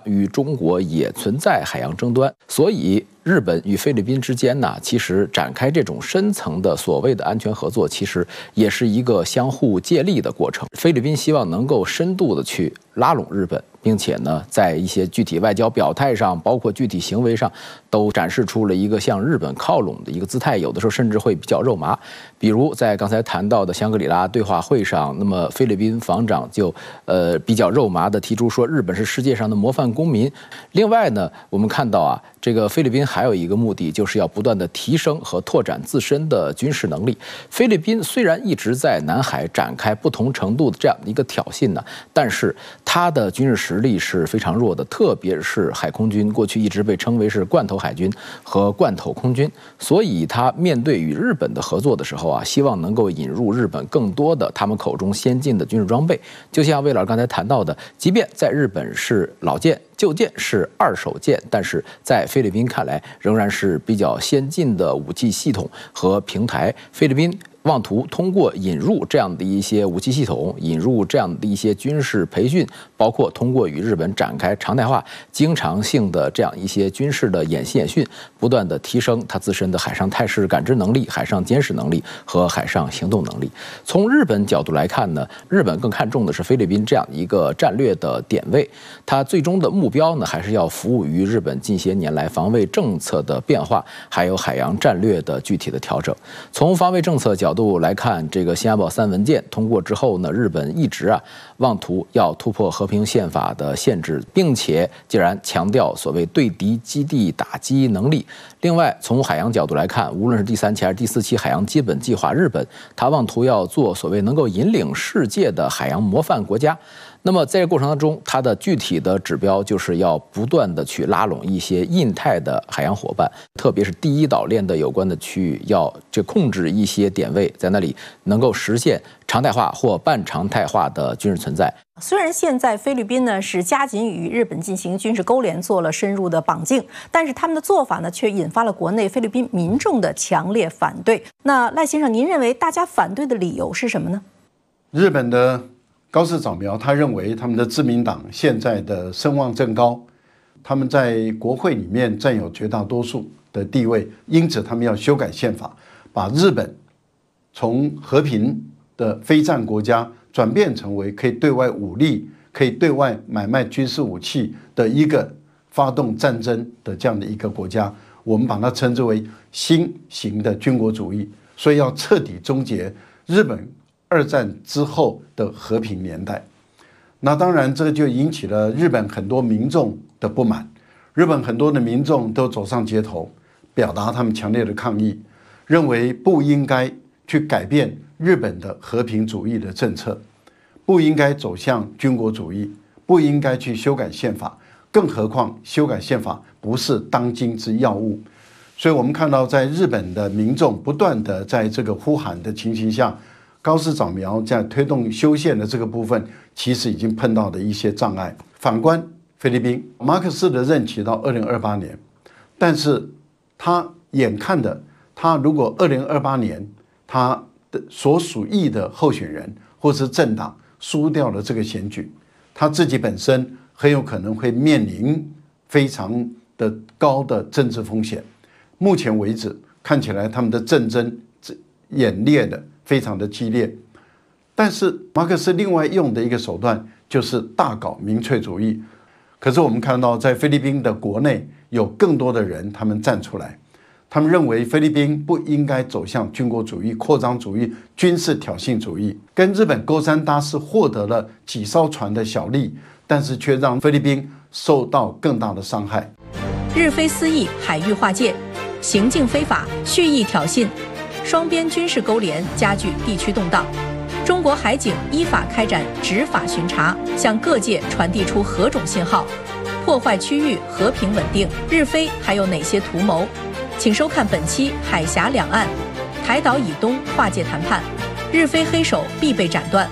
与中国也存在海洋争端，所以日本与菲律宾之间呢，其实展开这种深层的所谓的安全合作，其实也是一个相互借力的过程。菲律宾希望能够深度的去拉拢日本，并且呢，在一些具体外交表态上，包括具体行为上，都展示出了一个向日本靠拢的一个姿态，有的时候甚至会比较肉麻。比如在刚才谈到的香格里拉对话会上，那么菲律宾防长就比较肉麻的提出说，日本是世界上的模范公民。另外呢，我们看到啊，这个菲律宾还有一个目的，就是要不断的提升和拓展自身的军事能力。菲律宾虽然一直在南海展开不同程度的这样的一个挑衅呢，但是它的军事实力是非常弱的，特别是海空军过去一直被称为是罐头海军和罐头空军，所以它面对与日本的合作的时候啊，希望能够引入日本更多的他们口中先进的军事装备。就像魏老师刚才谈到的，即便在日本是老舰，旧舰是二手舰，但是在菲律宾看来仍然是比较先进的武器系统和平台。菲律宾妄图通过引入这样的一些武器系统，引入这样的一些军事培训，包括通过与日本展开常态化、经常性的这样一些军事的演习演训，不断的提升它自身的海上态势感知能力、海上监视能力和海上行动能力。从日本角度来看呢，日本更看重的是菲律宾这样一个战略的点位，它最终的目标呢，还是要服务于日本近些年来防卫政策的变化，还有海洋战略的具体的调整。从防卫政策角度来看，这个新加坡3文件通过之后呢，日本一直妄图要突破和平宪法的限制，并且竟然强调所谓对敌基地打击能力。另外，从海洋角度来看，无论是第3期还是第4期海洋基本计划，日本它妄图要做所谓能够引领世界的海洋模范国家。那么在这个过程当中，它的具体的指标就是要不断的去拉拢一些印太的海洋伙伴，特别是第一岛链的有关的区域，要控制一些点位，在那里能够实现常态化或半常态化的军事存在。 虽然现在菲律宾呢是加紧与日本进行军事勾连，做了深入的绑定，但是他们的做法呢却引发了国内菲律宾民众的强烈反对。那赖先生，您认为大家反对的理由是什么呢？ 日本的高市早苗他认为他们的自民党现在的声望正高，他们在国会里面占有绝大多数的地位，因此他们要修改宪法，把日本从和平的非战国家转变成为可以对外武力、可以对外买卖军事武器的一个发动战争的这样的一个国家。我们把它称之为新型的军国主义，所以要彻底终结日本2战之后的和平年代。那当然这个就引起了日本很多民众的不满，日本很多的民众都走上街头，表达他们强烈的抗议，认为不应该去改变日本的和平主义的政策，不应该走向军国主义，不应该去修改宪法，更何况修改宪法不是当今之要务。所以我们看到在日本的民众不断的在这个呼喊的情形下，高市早苗在推动修宪的这个部分，其实已经碰到的一些障碍。反观菲律宾，马克思的任期到2028年，但是他眼看的，他如果2028年他的所属意的候选人或是政党输掉了这个选举，他自己本身很有可能会面临非常的高的政治风险。目前为止，看起来他们的政争演练的非常的激烈，但是马克思另外用的一个手段就是大搞民粹主义。可是我们看到在菲律宾的国内有更多的人他们站出来，他们认为菲律宾不应该走向军国主义、扩张主义、军事挑衅主义，跟日本勾三搭四获得了几艘船的小利，但是却让菲律宾受到更大的伤害。 日菲私议，海域划界，行径非法，蓄意挑衅，双边军事勾连加剧地区动荡。中国海警依法开展执法巡查，向各界传递出何种信号？破坏区域和平稳定，日菲还有哪些图谋？请收看本期《海峡两岸》，台岛以东划界谈判，日菲黑手必被斩断。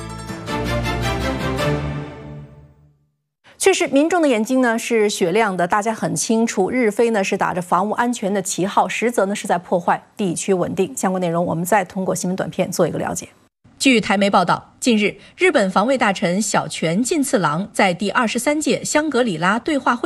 确实，民众的眼睛呢是雪亮的，大家很清楚，日菲呢是打着防务安全的旗号，实则呢是在破坏地区稳定。相关内容我们再通过新闻短片做一个了解。据台媒报道，近日，日本防卫大臣小泉进次郎在第23届香格里拉对话会